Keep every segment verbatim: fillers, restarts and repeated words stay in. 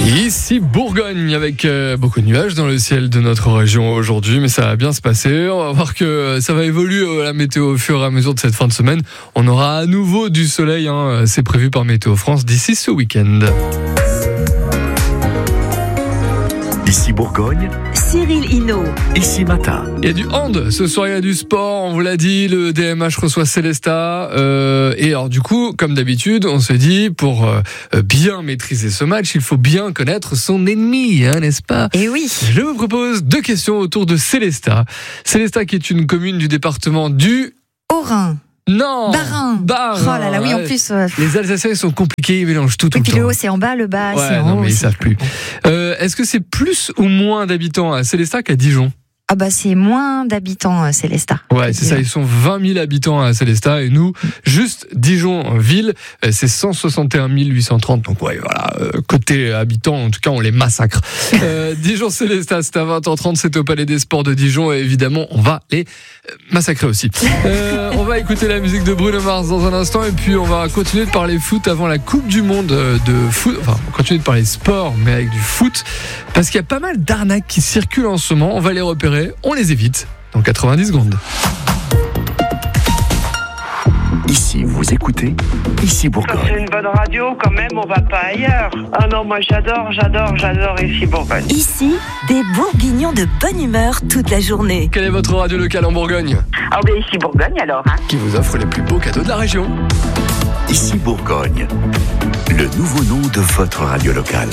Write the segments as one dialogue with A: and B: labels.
A: Ici Bourgogne avec euh, beaucoup de nuages dans le ciel de notre région aujourd'hui, mais ça va bien se passer. On va voir que ça va évoluer euh, la météo au fur et à mesure de cette fin de semaine. On aura à nouveau du soleil, hein, c'est prévu par Météo France d'ici ce week-end.
B: Ici Bourgogne,
C: Cyril Hinault.
B: Ici Matin.
A: Il y a du hand, ce soir il y a du sport, on vous l'a dit, le D M H reçoit Célestat. Euh, et alors du coup, comme d'habitude, on se dit, pour euh, bien maîtriser ce match, il faut bien connaître son ennemi, hein, n'est-ce pas ?
C: Et oui.
A: Je vous propose deux questions autour de Célestat. Célestat qui est une commune du département du...
C: Haut-Rhin.
A: Non
C: Bas-Rhin.
A: Bas-Rhin.
C: Oh là là, oui, en plus. Euh...
A: Les Alsaciens, ils sont compliqués, ils mélangent tout, tout
C: Et
A: le
C: puis
A: temps.
C: le haut, c'est en bas, le bas,
A: Ouais,
C: c'est en
A: non,
C: haut.
A: mais ils
C: aussi.
A: savent plus. Euh, est-ce que c'est plus ou moins d'habitants à Célestat qu'à Dijon ?
C: Ah bah c'est moins d'habitants, euh, Célestat.
A: Ouais, c'est ça, ils sont vingt mille habitants à Célestat et nous, juste Dijon-Ville, c'est cent soixante et un mille huit cent trente. Donc ouais, voilà, euh, côté habitants, en tout cas, on les massacre. Euh, Dijon-Célestat, c'est à vingt heures trente, c'est au Palais des Sports de Dijon et évidemment, on va les massacrer aussi. Euh, on va écouter la musique de Bruno Mars dans un instant et puis on va continuer de parler foot avant la Coupe du Monde de foot. Enfin, on continue de parler sport, mais avec du foot, parce qu'il y a pas mal d'arnaques qui circulent en ce moment. On va les repérer. On les évite dans quatre-vingt-dix secondes.
B: Ici, vous écoutez Ici
D: Quand
B: Bourgogne.
D: c'est une bonne radio, quand même, on va pas ailleurs. Ah non, moi j'adore, j'adore, j'adore ici Bourgogne.
E: Ici, des bourguignons de bonne humeur toute la journée.
A: Quelle est votre radio locale en Bourgogne
D: Ah ben ici Bourgogne alors, hein.
A: qui vous offre les plus beaux cadeaux de la région?
B: Ici Bourgogne, le nouveau nom de votre radio locale.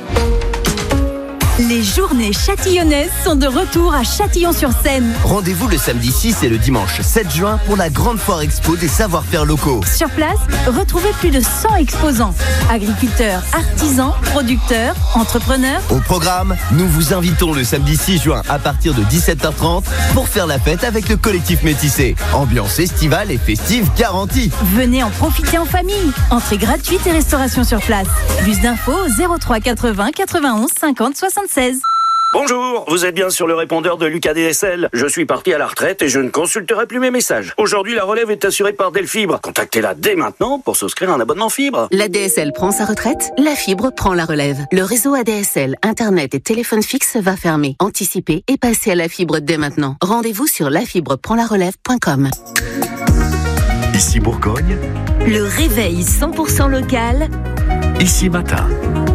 E: Les journées châtillonnaises sont de retour à Châtillon-sur-Seine.
F: Rendez-vous le samedi six et le dimanche sept juin pour la grande foire expo des savoir-faire locaux.
E: Sur place, retrouvez plus de cent exposants. Agriculteurs, artisans, producteurs, entrepreneurs.
F: Au programme, nous vous invitons le samedi six juin à partir de dix-sept heures trente pour faire la fête avec le collectif Métissé. Ambiance estivale et festive garantie.
E: Venez en profiter en famille. Entrée gratuite et restauration sur place. Plus d'infos au zéro trois quatre-vingts quatre-vingt-onze cinquante soixante-seize.
G: Bonjour, vous êtes bien sur le répondeur de Lucas D S L. Je suis parti à la retraite et je ne consulterai plus mes messages. Aujourd'hui, la relève est assurée par Delfibre. Contactez-la dès maintenant pour souscrire un abonnement fibre.
H: La D S L prend sa retraite, la fibre prend la relève. Le réseau A D S L, Internet et téléphone fixe va fermer. Anticipez et passez à la fibre dès maintenant. Rendez-vous sur la fibre prend la relève point com.
B: Ici Bourgogne,
E: Le réveil cent pour cent local.
B: Ici Matin.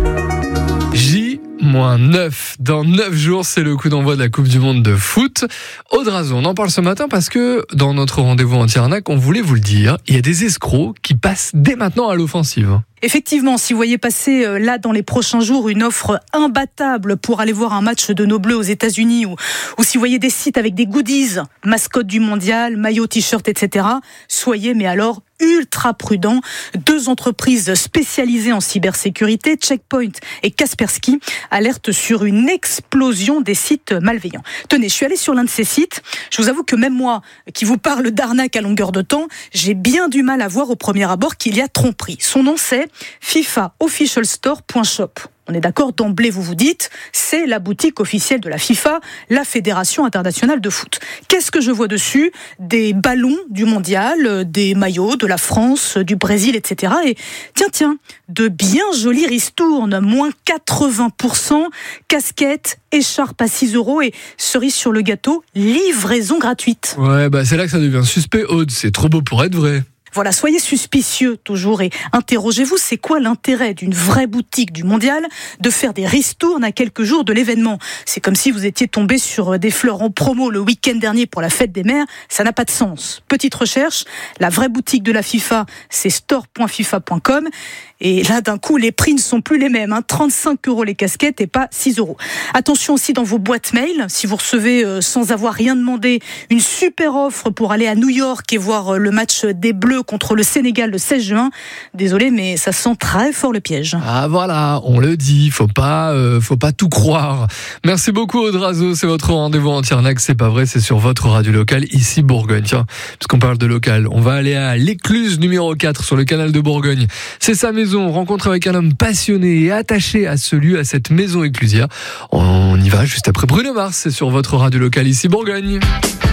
A: J neuf. Dans neuf jours, c'est le coup d'envoi de la Coupe du Monde de foot. Audrazon, on en parle ce matin parce que dans notre rendez-vous anti-arnaque, on voulait vous le dire, il y a des escrocs qui passent dès maintenant à l'offensive.
I: Effectivement, si vous voyez passer euh, là dans les prochains jours une offre imbattable pour aller voir un match de nos Bleus aux États-Unis ou, ou si vous voyez des sites avec des goodies, mascotte du mondial, maillot, t-shirt, et cetera, soyez mais alors ultra prudents. Deux entreprises spécialisées en cybersécurité, Checkpoint et Kaspersky, alertent sur une explosion des sites malveillants. Tenez, je suis allée sur l'un de ces sites. Je vous avoue que même moi, qui vous parle d'arnaque à longueur de temps, j'ai bien du mal à voir au premier abord qu'il y a tromperie. Son nom c'est FIFA Official Store point shop. On est d'accord, d'emblée vous vous dites, c'est la boutique officielle de la FIFA, la Fédération internationale de foot. Qu'est-ce que je vois dessus ? Des ballons du mondial, des maillots de la France, du Brésil, et cetera. Et tiens, tiens, de bien jolies ristournes, moins quatre-vingts pour cent, casquettes, écharpes à six euros et cerise sur le gâteau, livraison gratuite.
A: Ouais, bah c'est là que ça devient suspect, Aude, c'est trop beau pour être vrai.
I: Voilà, soyez suspicieux toujours et interrogez-vous, c'est quoi l'intérêt d'une vraie boutique du mondial de faire des ristournes à quelques jours de l'événement ? C'est comme si vous étiez tombé sur des fleurs en promo le week-end dernier pour la fête des mères, ça n'a pas de sens. Petite recherche, la vraie boutique de la FIFA, c'est store point fifa point com et là d'un coup les prix ne sont plus les mêmes, hein, trente-cinq euros les casquettes et pas six euros. Attention aussi dans vos boîtes mail, si vous recevez euh, sans avoir rien demandé une super offre pour aller à New York et voir euh, le match des Bleus contre le Sénégal le seize juin. Désolé, mais ça sent très fort le piège.
A: Ah voilà, on le dit, faut pas, euh, faut pas tout croire. Merci beaucoup Audrazon, c'est votre rendez-vous anti-arnaque, c'est pas vrai, c'est sur votre radio locale, ici Bourgogne. Tiens, puisqu'on parle de local, on va aller à l'Écluse numéro quatre sur le canal de Bourgogne. C'est sa maison, rencontre avec un homme passionné et attaché à ce lieu, à cette maison éclusière. On y va juste après Bruno Mars, c'est sur votre radio locale, ici Bourgogne.